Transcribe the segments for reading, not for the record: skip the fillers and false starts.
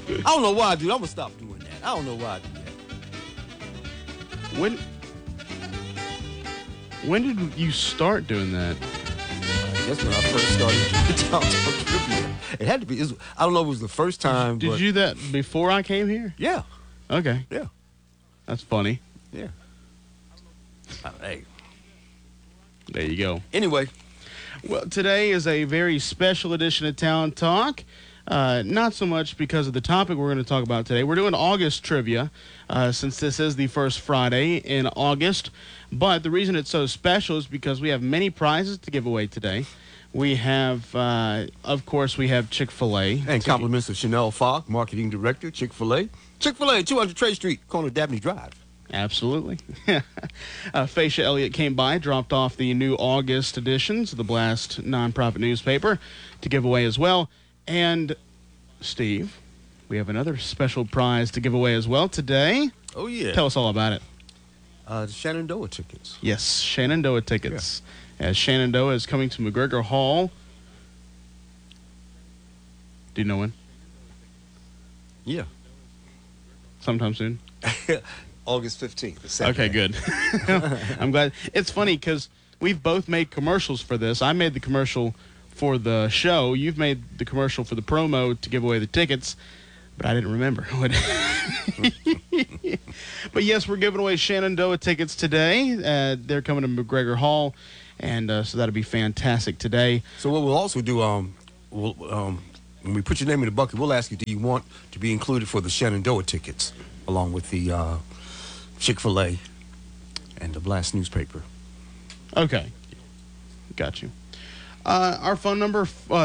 I don't know why I do that. I'm going to stop doing that. I don't know why I do that. When did you start doing that? I guess when I first started doing Town Talk Trivia. It had to be. I don't know if it was the first time. Did you do that before I came here? Yeah. Okay. Yeah. That's funny. Yeah. Hey. There you go. Anyway. Well, today is a very special edition of Town Talk. Not so much because of the topic we're going to talk about today. We're doing August trivia since this is the first Friday in August. But the reason it's so special is because we have many prizes to give away today. We have, of course, we have Chick-fil-A. And compliments of Chanel Falk, Marketing Director, Chick-fil-A. Chick-fil-A, 200 Trade Street, corner of Dabney Drive. Absolutely. Facia Elliott came by, dropped off the new August editions of the Blast nonprofit newspaper to give away as well. And, Steve, we have another special prize to give away as well today. Oh, yeah. Tell us all about it. The Shenandoah tickets. Yes, Shenandoah tickets. Yeah. As Shenandoah is coming to McGregor Hall. Do you know when? Yeah. Sometime soon? August 15th. Okay, good. I'm glad. It's funny because we've both made commercials for this. I made the commercial for the show. You've made the commercial for the promo to give away the tickets, but I didn't remember. But yes, we're giving away Shenandoah tickets today. They're coming to McGregor Hall, and so that'll be fantastic today. So what we'll also do, when we put your name in the bucket, we'll ask you, do you want to be included for the Shenandoah tickets, along with the Chick-fil-A and the Blast newspaper? Okay. Got you. Our phone number,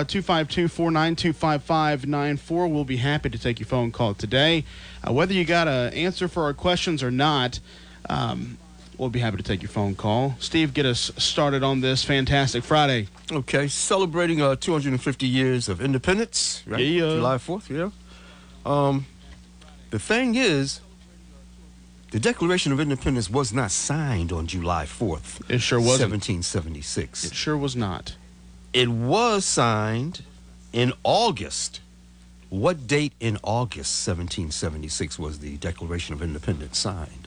252-492-5594. We'll be happy to take your phone call today. Whether you got an answer for our questions or not, we'll be happy to take your phone call. Steve, get us started on this fantastic Friday. Okay, celebrating 250 years of independence, right? Yeah. July 4th, yeah. The thing is, the Declaration of Independence was not signed on July 4th. It sure wasn't. 1776. It sure was not. It was signed in August. What date in August 1776 was the Declaration of Independence signed?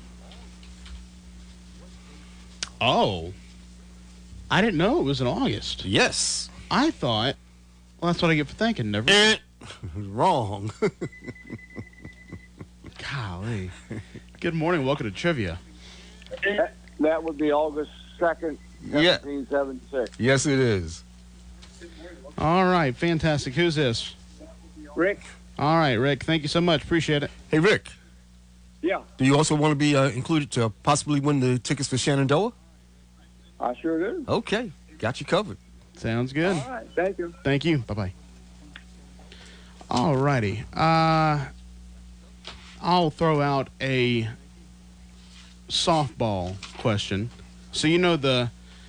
Oh. I didn't know it was in August. Yes. I thought, well, that's what I get for thinking. Never. Wrong. Golly. Good morning. Welcome to Trivia. That would be August 2nd, Yeah. 1776. Yes, it is. All right. Fantastic. Who's this? Rick? All right, Rick. Thank you so much. Appreciate it. Hey, Rick, Yeah, do you also want to be included to possibly win the tickets for Shenandoah? I sure do. Okay. Got you covered. Sounds good. All right, thank you. Thank you. Bye-bye. All righty. I'll throw out a softball question. So you know the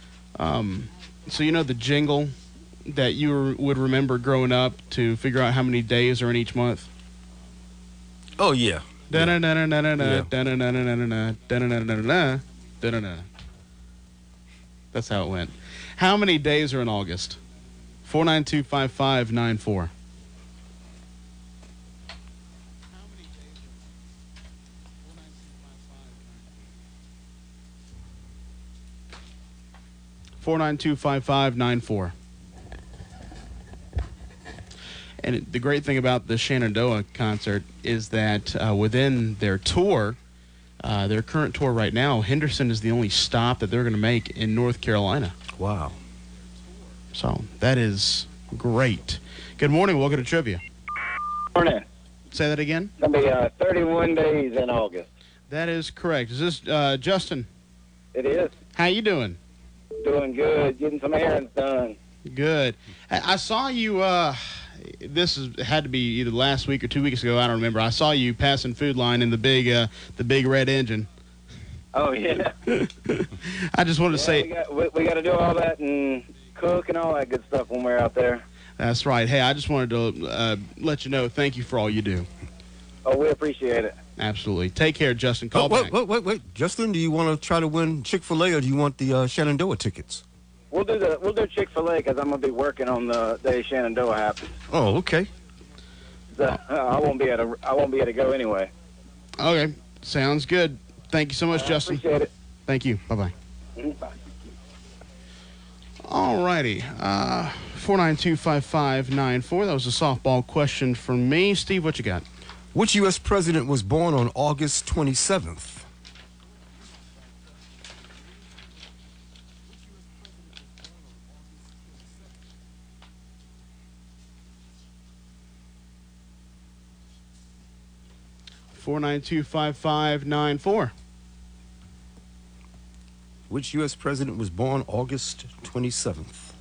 jingle that you would remember growing up to figure out how many days are in each month? Oh, yeah. That's how it went. How many days are in August? 492-5594. $492-5594. And the great thing about the Shenandoah concert is that within their tour, their current tour right now, Henderson is the only stop that they're going to make in North Carolina. Wow. So that is great. Good morning. Welcome to Trivia. Morning. Say that again. It's going to be 31 days in August. That is correct. Is this Justin? It is. How you doing? Doing good. Getting some errands done. Good. I saw you. Had to be either last week or 2 weeks ago. I don't remember. I saw you passing Food Line in the big red engine. Oh, yeah. I just wanted to say we got to do all that and cook and all that good stuff when we're out there. that's right. Hey, I just wanted to let you know. Thank you for all you do. Oh, we appreciate it. Absolutely. Take care, Justin. Call back. Wait. Justin, do you want to try to win Chick-fil-A or do you want the Shenandoah tickets? We'll do Chick-fil-A because I'm going to be working on the day Shenandoah happens. Oh, okay. So I won't be able to go anyway. Okay, sounds good. Thank you so much, Justin. Appreciate it. Thank you. Bye-bye. Bye. All righty. 4925594. That was a softball question from me. Steve, what you got? Which U.S. president was born on August 27th? Four nine two 4925594. Which U.S. president was born August 27th?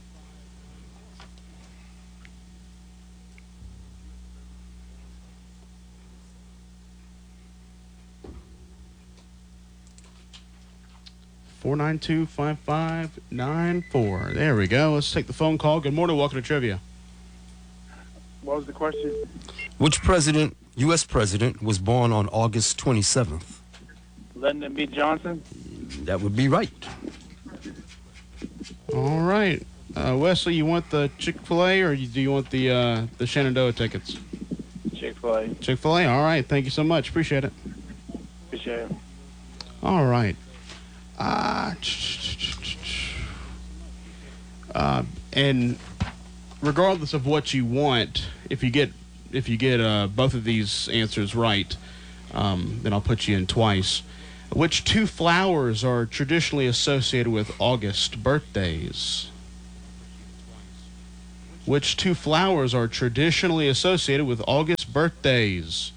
Four nine two 4925594. There we go. Let's take the phone call. Good morning. Welcome to Trivia. What was the question? Which U.S. president, was born on August 27th? Lyndon B. Johnson. That would be right. All right. Wesley, you want the Chick-fil-A or do you want the Shenandoah tickets? Chick-fil-A. Chick-fil-A. All right. Thank you so much. Appreciate it. Appreciate it. All right. And regardless of what you want, if you get both of these answers right, then I'll put you in twice. Which two flowers are traditionally associated with August birthdays? Which two flowers are traditionally associated with August birthdays?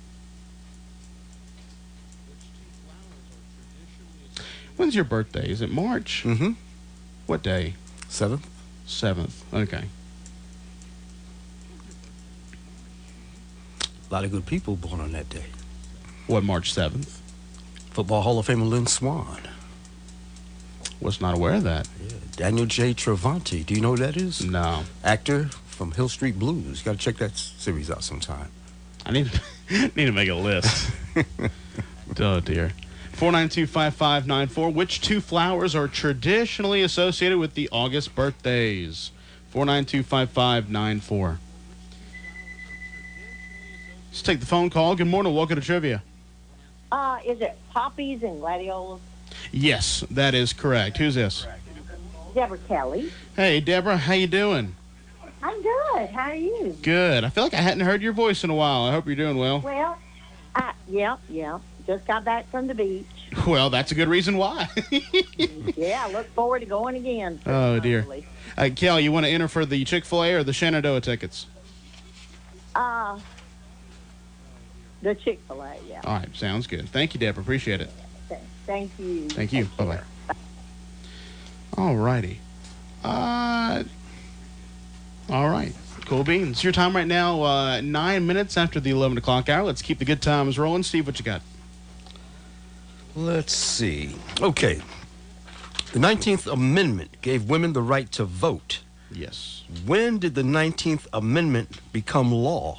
When's your birthday? Is it March? Mm-hmm. What day? 7th. 7th. Okay. A lot of good people born on that day. What, March 7th? Football Hall of Famer Lynn Swann. Was not aware of that. Yeah. Daniel J. Travanti. Do you know who that is? No. Actor from Hill Street Blues. You got to check that series out sometime. I need to make a list. Oh, dear. 4925594. Which two flowers are traditionally associated with the August birthdays? 4925594. Let's take the phone call. Good morning. Welcome to Trivia. Is it poppies and gladiolas? Yes, that is correct. Who's this? Deborah Kelly. Hey, Deborah. How you doing? I'm good. How are you? Good. I feel like I hadn't heard your voice in a while. I hope you're doing well. Well, yeah. Just got back from the beach. Well, that's a good reason why. Yeah, look forward to going again. Oh, dear. Kel, you want to enter for the Chick-fil-A or the Shenandoah tickets? The Chick-fil-A, yeah. All right, sounds good. Thank you, Deborah. Appreciate it. Thank you. Thank you. Take Bye-bye. care. All righty. All right. Cool beans. Your time right now, 9 minutes after the 11 o'clock hour. Let's keep the good times rolling. Steve, what you got? Let's see. Okay. The 19th Amendment gave women the right to vote. Yes. When did the 19th Amendment become law?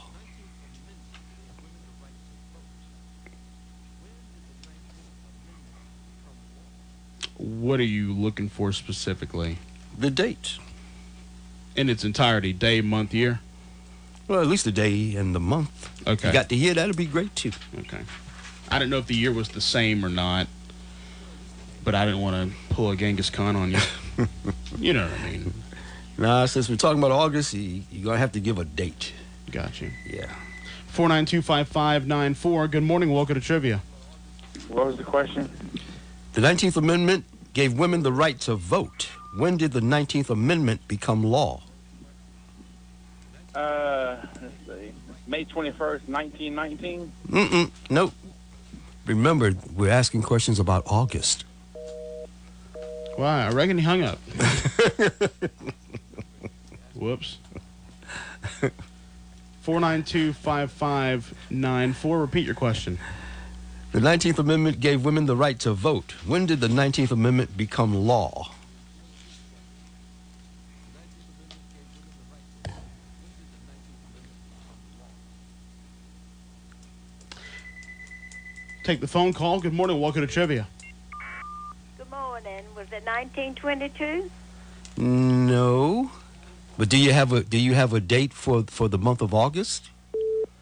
What are you looking for specifically? The date. In its entirety, day, month, year? Well, at least the day and the month. Okay. You got the year, that'd be great too. Okay. I didn't know if the year was the same or not, but I didn't want to pull a Genghis Khan on you. You know what I mean. Nah, since we're talking about August, you're going to have to give a date. Got you. Yeah. 4925594. Good morning. Welcome to Trivia. What was the question? The 19th Amendment gave women the right to vote. When did the 19th Amendment become law? Let's see. May 21st, 1919. Nope. Remember, we're asking questions about August. Wow, I reckon he hung up. Whoops. 4925594. Repeat your question. The 19th Amendment gave women the right to vote. When did the 19th Amendment become law? Take the phone call. Good morning. Welcome to Trivia. Good morning. Was it 1922? No. But do you have a date for the month of August?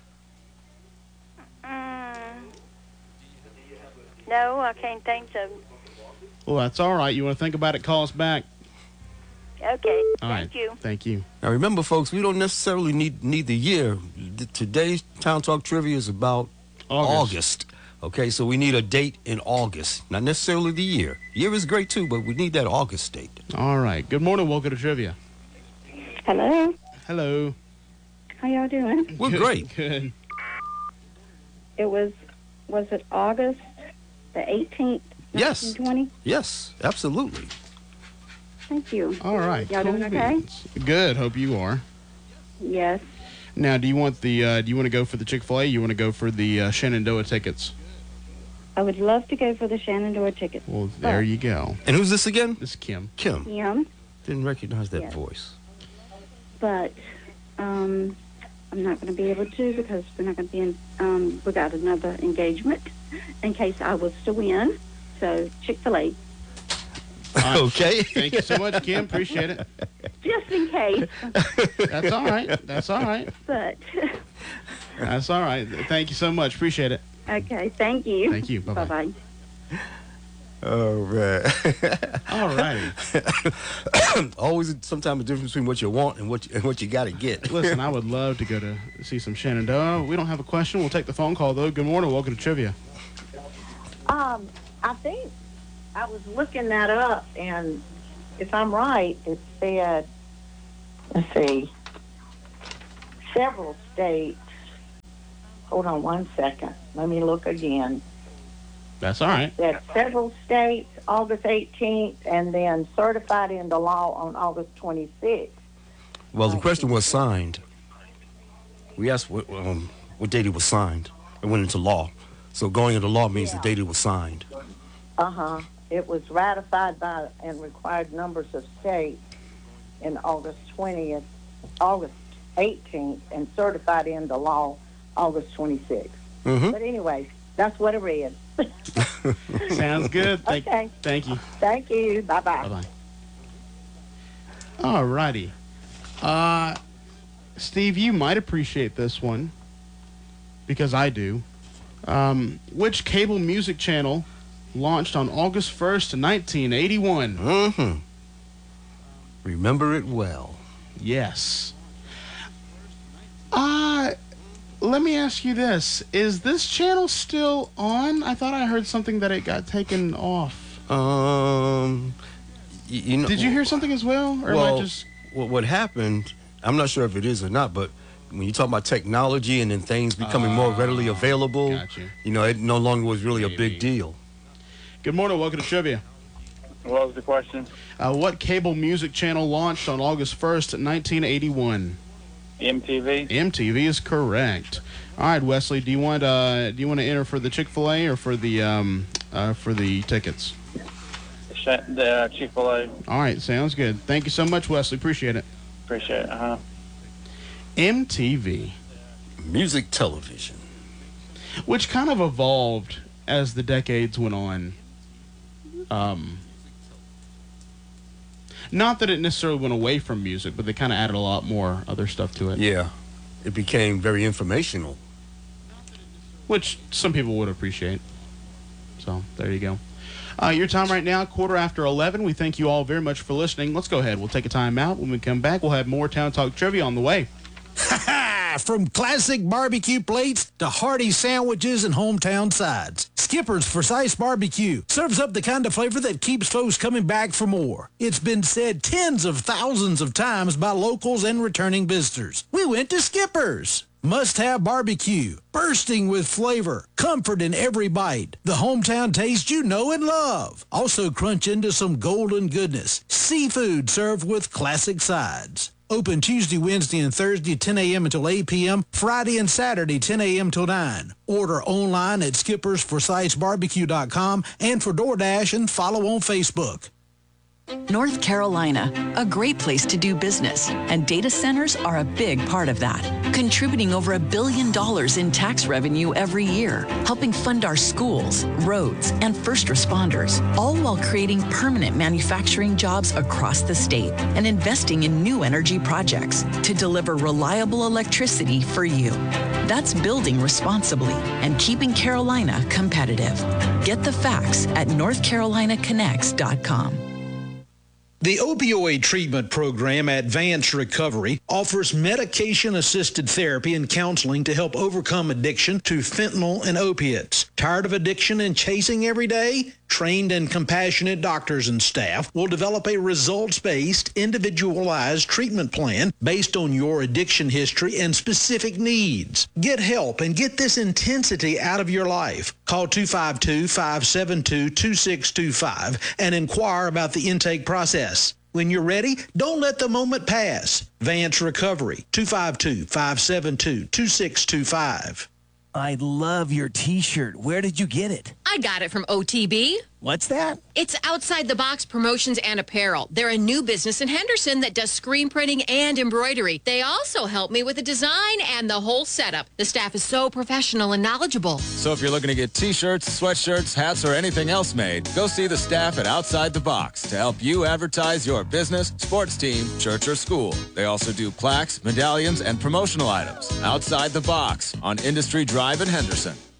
No, I can't think so. Well, that's all right. You want to think about it, call us back. Okay. All right. Thank you. Thank you. Now remember, folks, we don't necessarily need the year. Today's Town Talk Trivia is about August. Okay, so we need a date in August, not necessarily the year. Year is great too, but we need that August date. All right. Good morning. Welcome to Trivia. Hello. Hello. How y'all doing? We're great. Good. It was it August the 18th, Yes. 1920? Yes, absolutely. Thank you. All right. Y'all doing okay? beans. Good. Hope you are. Yes. Now, do you want the? Do you want to go for the Chick-fil-A? You want to go for the Shenandoah tickets? I would love to go for the Shenandoah ticket. Well, there you go. And who's this again? This is Kim. Kim. Kim, Didn't recognize that Yes. voice. but I'm not going to be able to because we're not going to be in. We got another engagement in case I was to win. So Chick-fil-A, Okay. Thank you so much, Kim. Appreciate it. just in case. That's all right. That's all right. But That's all right. Thank you so much. Appreciate it. okay, thank you. Thank you. Bye-bye. Bye-bye. Oh man. All righty. Always sometimes a difference between what you want and what you got to get. Listen, I would love to go to see some Shenandoah. We don't have a question. We'll take the phone call, though. Good morning. Welcome to Trivia. I think I was looking that up, and if I'm right, it said, let's see, several states. Hold on one second. Let me look again. That's all right. That several states, August 18th, and then certified into law on August 26th. Well, the question was signed. We asked what date it was signed. It went into law. So going into law means the date it was signed. Uh-huh. It was ratified by and required numbers of states in August 18th, and certified into law August 26th. Mm-hmm. But anyway, that's what I read. Sounds good. Okay. Thank you. Thank you. Bye-bye. Bye-bye. All righty. Steve, you might appreciate this one because I do. Which cable music channel launched on August 1st, 1981? Mm-hmm. Remember it well. Yes. Let me ask you this. Is this channel still on? I thought I heard something that it got taken off. You know. Did you hear something as well? Or am I just... what happened, I'm not sure if it is or not, but when you talk about technology and then things becoming more readily available, Gotcha. you know, it no longer was really a big deal. Good morning. Welcome to Trivia. What was the question? What cable music channel launched on August 1st, 1981? MTV? MTV is correct. All right, Wesley, do you want to enter for the Chick-fil-A or for the tickets? The Chick-fil-A. All right, sounds good. Thank you so much, Wesley. Appreciate it. Appreciate it. Uh-huh. MTV, Music television. which kind of evolved as the decades went on. Not that it necessarily went away from music, but they kind of added a lot more other stuff to it. Yeah. It became very informational. Which some people would appreciate. So, there you go. Your time right now, 11:15. We thank you all very much for listening. Let's go ahead. We'll take a time out. When we come back, we'll have more Town Talk Trivia on the way. From classic barbecue plates to hearty sandwiches and hometown sides, Skipper's Forsyth Barbecue serves up the kind of flavor that keeps folks coming back for more. It's been said tens of thousands of times by locals and returning visitors. We went to Skipper's. Must-have barbecue, bursting with flavor, comfort in every bite, the hometown taste you know and love. Also crunch into some golden goodness, seafood served with classic sides. Open Tuesday, Wednesday, and Thursday, 10 a.m. until 8 p.m., Friday and Saturday, 10 a.m. till 9. Order online at skippersforsythsbarbecue.com and for DoorDash and follow on Facebook. North Carolina, a great place to do business, and data centers are a big part of that, contributing over $1 billion in tax revenue every year, helping fund our schools, roads, and first responders, all while creating permanent manufacturing jobs across the state and investing in new energy projects to deliver reliable electricity for you. That's building responsibly and keeping Carolina competitive. Get the facts at NorthCarolinaConnects.com. The opioid treatment program, Advanced Recovery, offers medication-assisted therapy and counseling to help overcome addiction to fentanyl and opiates. Tired of addiction and chasing every day? Trained and compassionate doctors and staff will develop a results-based, individualized treatment plan based on your addiction history and specific needs. Get help and get this intensity out of your life. Call 252-572-2625 and inquire about the intake process. When you're ready, don't let the moment pass. Vance Recovery, 252-572-2625. I love your T-shirt. Where did you get it? I got it from OTB. What's that? It's Outside the Box Promotions and Apparel. They're a new business in Henderson that does screen printing and embroidery. They also help me with the design and the whole setup. The staff is so professional and knowledgeable. So if you're looking to get T-shirts, sweatshirts, hats, or anything else made, go see the staff at Outside the Box to help you advertise your business, sports team, church, or school. They also do plaques, medallions, and promotional items. Outside the Box on Industry Drive in Henderson.